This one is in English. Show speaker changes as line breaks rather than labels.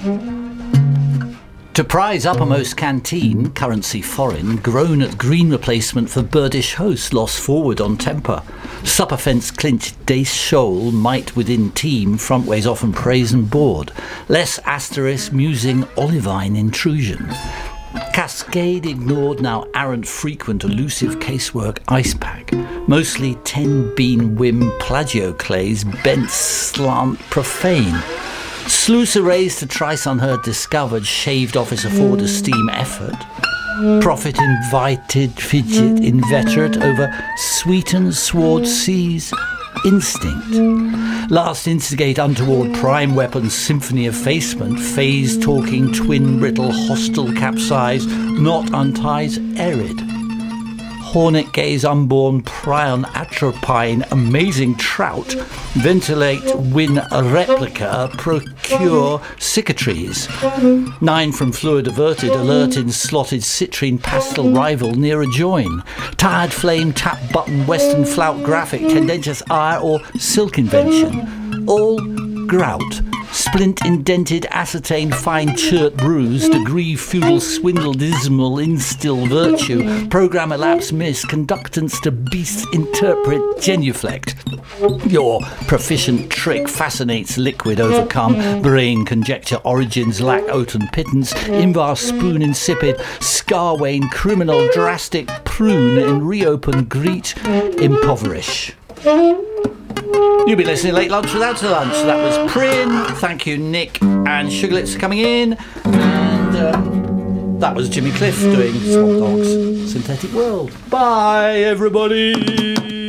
To prize uppermost canteen, currency foreign, groan at green replacement for birdish host, lost forward on temper. Supper fence clinched dace shoal, might within team, frontways often praise and board. Less asterisk musing olivine intrusion. Cascade ignored, now arrant frequent, elusive casework ice pack. Mostly 10-bean whim plagioclays, bent slant profane. Sluice erased to trice unheard discovered, shaved office afford a steam effort. Prophet invited fidget inveterate over sweetened sword seas instinct. Last instigate untoward prime weapons symphony effacement, phase talking twin brittle hostile capsize, not unties arid. Hornet gaze unborn prion atropine, amazing trout, ventilate win a replica, procure cicatrices. 9 from fluid averted, alert in slotted citrine pastel rival near a join. Tired flame tap button western flout graphic, tendentious ire or silk invention. All grout. Splint indented ascertain fine chert bruise, degree feudal swindle dismal instill virtue, program elapse miss, conductance to beast interpret genuflect. Your proficient trick fascinates liquid overcome, brain conjecture origins lack oaten pittance, invar spoon insipid, scarwane criminal drastic prune in reopen greet impoverish. You'll be listening Late Lunch Without a Lunch. That was Prin. Thank you, Nick and Sugarlits, for coming in. And that was Jimmy Cliff doing Swamp Dogs Synthetic World. Bye, everybody.